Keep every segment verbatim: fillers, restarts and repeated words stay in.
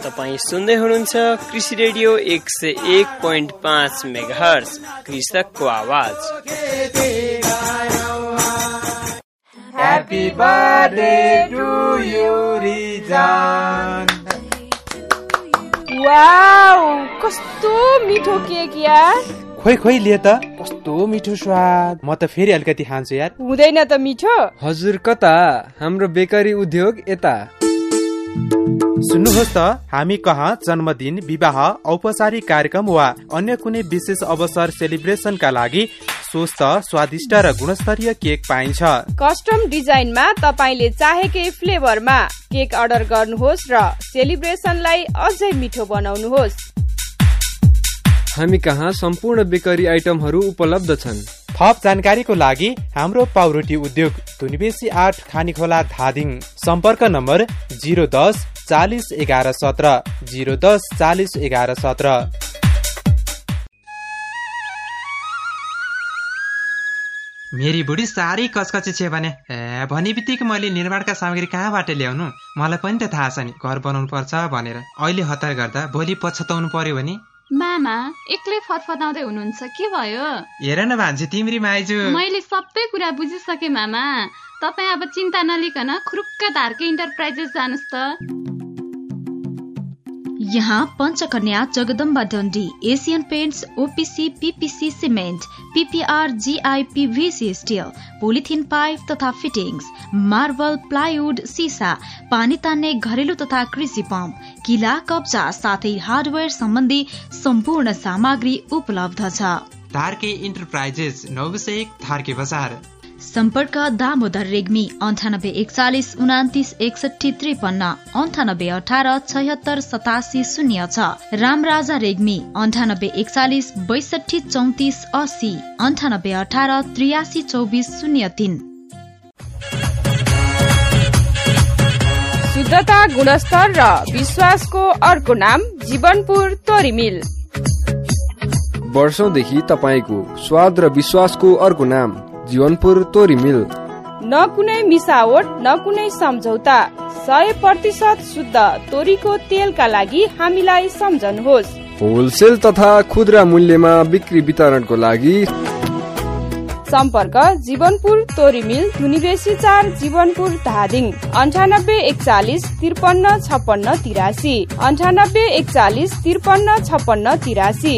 तपाईँ सुन्दै हुनुहुन्छ कृषि रेडियो एक सय एक पोइन्ट पाँच मेगाहर्ज कृषकको आवाज। Happy birthday to you, Rijan. Wow, कस्तो मिठो केक यार। खोइ खोइ लिए त, कस्तो मिठो स्वाद। म त फेरि अलिकति खान्छु यार। हुँदैन त मिठो? हजुर कता? हाम्रो बेकरी उद्योग यता। सुन्नुहोस् त, हामी कहाँ जन्मदिन, विवाह, औपचारिक कार्यक्रम वा अन्य कुनै विशेष अवसर सेलिब्रेसनका लागि स्वस्थ, स्वादिष्ट र गुणस्तरीय केक पाइन्छ। कस्टम डिजाइनमा तपाईले चाहेकै फ्लेभरमा केक अर्डर गर्नुहोस् र सेलिब्रेसनलाई अझै मिठो बनाउनुहोस्। हामी कहाँ सम्पूर्ण बेकरी आइटमहरू उपलब्ध छन्। थप जानकारीको लागि हाम्रो पाउरोटी उद्योग तुनिबेसी आठ खानीखोला धादिङ। सम्पर्क नम्बर जिरो दस चालिस एघार सत्र जिरो दस चालिस एघार सत्र। मेरी बुढी साह्रै कचकची छ भने भनी बित्तिकै मैले निर्माणका सामग्री कहाँबाट ल्याउनु, मलाई पनि त थाहा छ नि घर बनाउनु पर्छ भनेर। अहिले हतार गर्दा भोलि पछताउनु पर्यो भने। मामा एक्लै फतफताउँदै हुनुहुन्छ, के भयो? हेर न भान्जी, तिम्री माइजू। मैले सबै कुरा बुझिसके मामा, तपाईँ अब चिन्ता नलिकन खुरुक्क धारकै इन्टरप्राइजेस जानुस् त। यहाँ पञ्चकन्या जगदम्बा डन्डी, Asian paints, OPC, PPC cement, PPR, GI, PVC still, polythene pipe तथा फिटिङ्स, मार्बल, प्लाइवुड, सिसा, पानी तान्ने घरेलु तथा कृषि पम्प, किला, कब्जा साथै हार्डवेयर सम्बन्धी सम्पूर्ण सामग्री उपलब्ध छ। धारके इन्टरप्राइजेस, नौबसे एक, धारके बजार। सम्पर्क दामोदर रेग्मी अन्ठानब्बे एकचालिस उनातिस एकसठी त्रिपन्न अन्ठानब्बे अठार छयत्तर सतासी शून्य छ। रामराजा रेग्मी अन्ठानब्बे एकचालिस बैसठी चौतिस अस्सी अन्ठानब्बे अठार त्रियासी चौबिस शून्य तीन। शुद्धता, गुणस्तर र विश्वासको अर्को नाम जीवनपुर तोरी मिल। वर्षौंदेखि तपाईको स्वाद र विश्वासको अर्को नाम जीवनपुर तोरी मिल। न कुनै मिसावट, न कुनै सम्झौता, सय प्रतिशत शुद्ध तोरीको तेलका लागि हामीलाई सम्झनुहोस्। होलसेल तथा खुद्रा मूल्यमा बिक्री वितरणको लागि सम्पर्क जीवनपुर तोरी मिल, धुनीबेसी चार, जीवनपुर धादिङ। अन्ठानब्बे एकचालिस त्रिपन्न छप्पन्न तिरासी अन्ठानब्बे एकचालिस त्रिपन्न छप्पन्न तिरासी।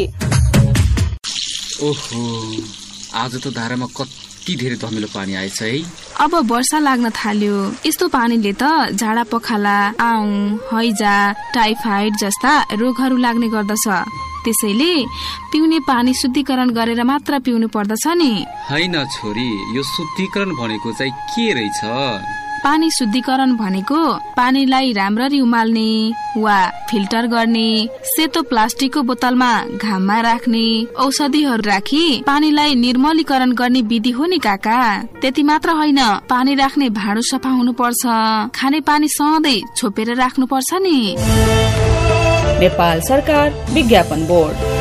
ओहो, आज त धारामा कति धेरै धमिलो पानी आएछ है। अब वर्षा लाग्न थाल्यो, यस्तो पानीले त झाडा पखाला, आउँ, हैजा, टाइफाइड जस्ता रोगहरू लाग्ने गर्दछ। त्यसैले पिउने पानी शुद्धिकरण गरेर मात्र पिउनु पर्दछ नि। हैन छोरी, यो शुद्धिकरण भनेको चाहिँ के रहेछ? पानी शुद्धिकरण भनेको पानीलाई राम्ररी उमाल्ने वा फिल्टर गर्ने, सेतो प्लास्टिकको बोतलमा घाममा राख्ने, औषधिहरू राखी पानीलाई निर्मलीकरण गर्ने विधि हो नि काका। त्यति मात्र होइन, पानी राख्ने भाँडो सफा हुनु पर्छ, खाने पानी सधैँ छोपेर राख्नु पर्छ नि। नेपाल सरकार विज्ञापन बोर्ड।